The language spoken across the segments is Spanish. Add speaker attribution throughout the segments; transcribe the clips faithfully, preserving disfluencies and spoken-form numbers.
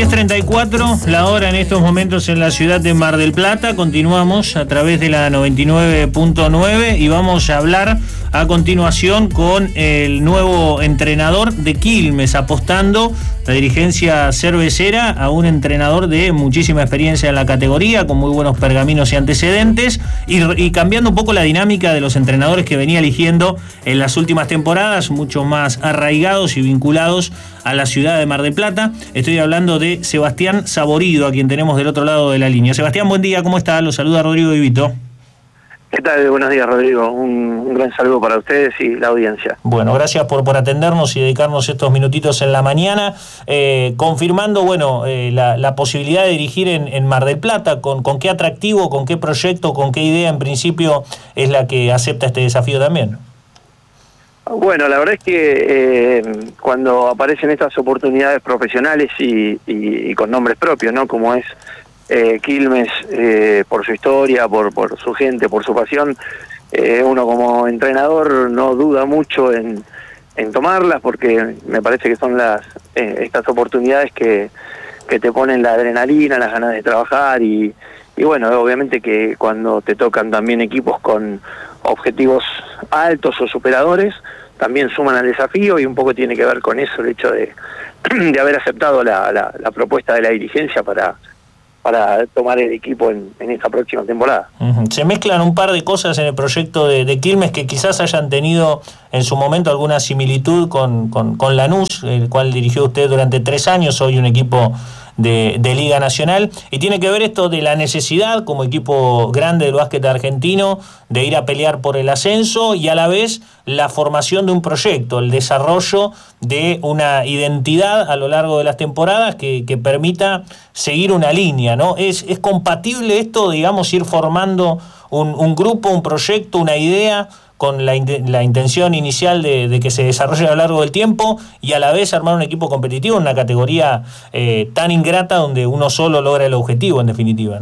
Speaker 1: diez treinta y cuatro, la hora en estos momentos en la ciudad de Mar del Plata. Continuamos a través de la noventa y nueve punto nueve y vamos a hablar a continuación con el nuevo entrenador de Quilmes, apostando la dirigencia cervecera a un entrenador de muchísima experiencia en la categoría, con muy buenos pergaminos y antecedentes, y, y cambiando un poco la dinámica de los entrenadores que venía eligiendo en las últimas temporadas, mucho más arraigados y vinculados a la ciudad de Mar del Plata. Estoy hablando de Sebastián Saborido, a quien tenemos del otro lado de la línea. Sebastián, buen día, ¿cómo está? Lo saluda Rodrigo Divito.
Speaker 2: ¿Qué tal? Buenos días, Rodrigo. Un, un gran saludo para ustedes y la audiencia.
Speaker 1: Bueno, gracias por, por atendernos y dedicarnos estos minutitos en la mañana, eh, confirmando, bueno, eh, la, la posibilidad de dirigir en, en Mar del Plata. ¿Con, con qué atractivo, con qué proyecto, con qué idea en principio es la que acepta este desafío también?
Speaker 2: Bueno, la verdad es que eh, cuando aparecen estas oportunidades profesionales y, y, y con nombres propios, ¿no? Como es eh, Quilmes, eh, por su historia, por, por su gente, por su pasión, eh, uno como entrenador no duda mucho en, en tomarlas, porque me parece que son las eh, estas oportunidades que, que te ponen la adrenalina, las ganas de trabajar y, y bueno, obviamente que cuando te tocan también equipos con objetivos altos o superadores, también suman al desafío, y un poco tiene que ver con eso el hecho de, de haber aceptado la, la, la propuesta de la dirigencia para, para tomar el equipo en, en esta próxima temporada.
Speaker 1: Uh-huh. Se mezclan un par de cosas en el proyecto de, de Quilmes que quizás hayan tenido en su momento alguna similitud con, con, con Lanús, el cual dirigió usted durante tres años, hoy un equipo De, de Liga Nacional, y tiene que ver esto de la necesidad como equipo grande del básquet argentino de ir a pelear por el ascenso, y a la vez la formación de un proyecto, el desarrollo de una identidad a lo largo de las temporadas que, que permita seguir una línea, ¿no? ¿Es, es compatible esto, digamos, ir formando un, un grupo, un proyecto, una idea con la, la intención inicial de, de que se desarrolle a lo largo del tiempo, y a la vez armar un equipo competitivo en una categoría eh, tan ingrata donde uno solo logra el objetivo, en definitiva, ¿no?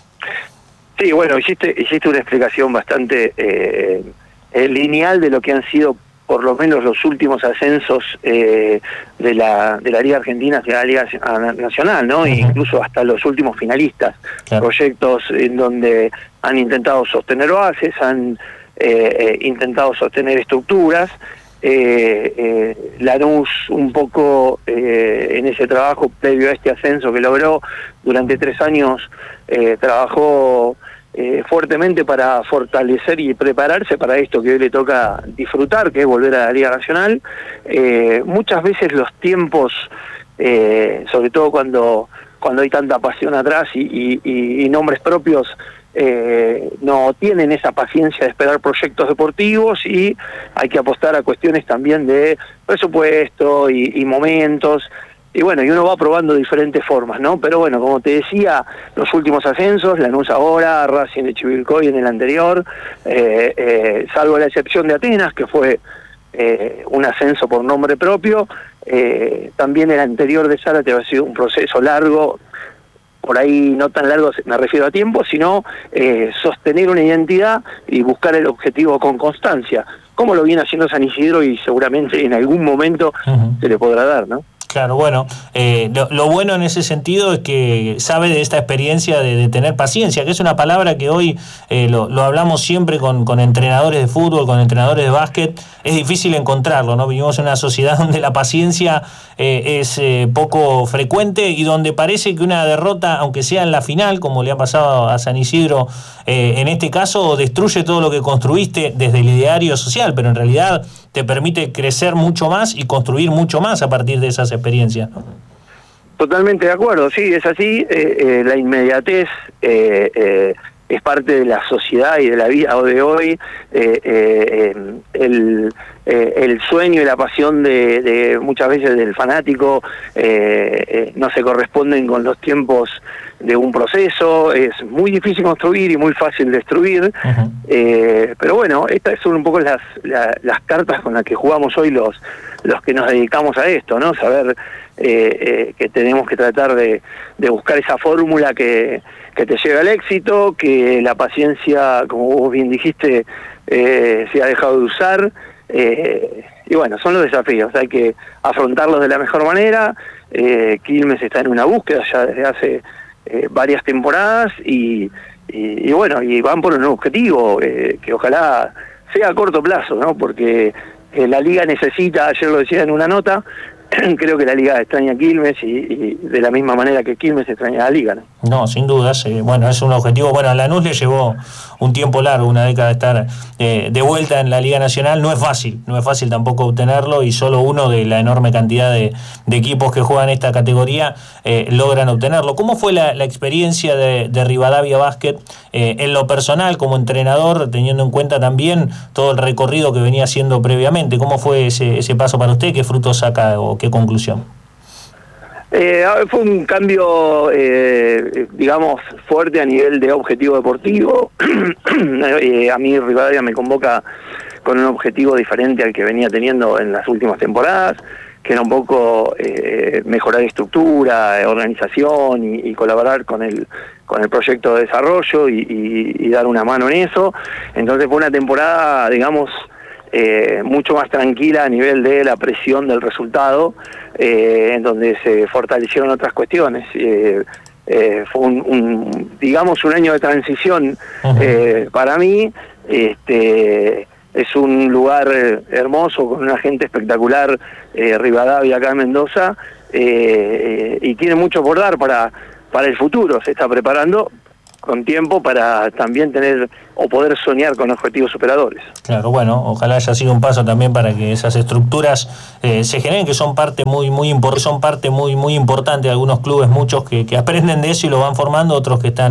Speaker 2: Sí, bueno, hiciste, hiciste una explicación bastante eh, eh, lineal de lo que han sido por lo menos los últimos ascensos eh, de la de la Liga Argentina hacia la Liga Nacional, ¿no? Uh-huh. E incluso hasta los últimos finalistas. Claro. Proyectos en donde han intentado sostener bases, han Eh, eh, intentado sostener estructuras. eh, eh, Lanús un poco eh, en ese trabajo previo a este ascenso que logró durante tres años, eh, trabajó eh, fuertemente para fortalecer y prepararse para esto que hoy le toca disfrutar, que es volver a la Liga Nacional. Eh, muchas veces los tiempos, eh, sobre todo cuando, cuando hay tanta pasión atrás y, y, y nombres propios, Eh, no tienen esa paciencia de esperar proyectos deportivos, y hay que apostar a cuestiones también de presupuesto y, y momentos, y bueno, y uno va probando diferentes formas, ¿no? Pero bueno, como te decía, los últimos ascensos, Lanús ahora, Racing de Chivilcoy en el anterior, eh, eh, salvo la excepción de Atenas, que fue eh, un ascenso por nombre propio, eh, también el anterior de Zárate ha sido un proceso largo, por ahí no tan largo me refiero a tiempo, sino eh, sostener una identidad y buscar el objetivo con constancia, como lo viene haciendo San Isidro, y seguramente en algún momento uh-huh. se le podrá dar, ¿no?
Speaker 1: Claro, bueno, eh, lo, lo bueno en ese sentido es que sabe de esta experiencia de, de tener paciencia, que es una palabra que hoy eh, lo, lo hablamos siempre con, con entrenadores de fútbol, con entrenadores de básquet. Es difícil encontrarlo, ¿no? Vivimos en una sociedad donde la paciencia eh, es eh, poco frecuente, y donde parece que una derrota, aunque sea en la final, como le ha pasado a San Isidro, eh, en este caso destruye todo lo que construiste desde el ideario social, pero en realidad te permite crecer mucho más y construir mucho más a partir de esas experiencias, ¿no?
Speaker 2: Totalmente de acuerdo, sí, es así. Eh, eh, la inmediatez eh, eh, es parte de la sociedad y de la vida de hoy. Eh, eh, el, eh, el sueño y la pasión de, de muchas veces del fanático eh, eh, no se corresponden con los tiempos de un proceso. Es muy difícil construir y muy fácil destruir. Uh-huh. eh, pero bueno, estas son un poco las, la, las cartas con las que jugamos hoy los, los que nos dedicamos a esto, ¿no? Saber eh, eh, que tenemos que tratar de, de buscar esa fórmula que, que te lleve al éxito, que la paciencia, como vos bien dijiste, eh, se ha dejado de usar, eh, y bueno, son los desafíos, hay que afrontarlos de la mejor manera. eh, Quilmes está en una búsqueda ya desde hace eh, varias temporadas y, y, y bueno, y van por un objetivo eh, que ojalá sea a corto plazo, ¿no? Porque eh, la liga necesita, ayer lo decía en una nota, creo que la liga extraña a Quilmes y, y de la misma manera que Quilmes extraña a la liga, ¿no?
Speaker 1: No, sin dudas. Eh, bueno, es un objetivo. Bueno, a Lanús le llevó un tiempo largo, una década de estar eh, de vuelta en la Liga Nacional. No es fácil, no es fácil tampoco obtenerlo y solo uno de la enorme cantidad de, de equipos que juegan esta categoría eh, logran obtenerlo. ¿Cómo fue la, la experiencia de, de Rivadavia Basket eh, en lo personal como entrenador, teniendo en cuenta también todo el recorrido que venía haciendo previamente? ¿Cómo fue ese, ese paso para usted? ¿Qué frutos saca o qué conclusión?
Speaker 2: Eh, fue un cambio, eh, digamos, fuerte a nivel de objetivo deportivo. eh, a mí Rivadavia me convoca con un objetivo diferente al que venía teniendo en las últimas temporadas, que era un poco eh, mejorar estructura, organización y, y colaborar con el con el proyecto de desarrollo y, y, y dar una mano en eso. Entonces fue una temporada, digamos, Eh, mucho más tranquila a nivel de la presión del resultado, eh, en donde se fortalecieron otras cuestiones. Eh, eh, fue un, un, digamos, un año de transición eh, para mí. Este, es un lugar hermoso, con una gente espectacular, eh, Rivadavia acá en Mendoza, eh, y tiene mucho por dar para, para el futuro. Se está preparando con tiempo para también tener o poder soñar con objetivos superadores.
Speaker 1: Claro, bueno, ojalá haya sido un paso también para que esas estructuras eh, se generen, que son parte muy muy importante, son parte muy muy importante de algunos clubes, muchos que, que aprenden de eso y lo van formando, otros que están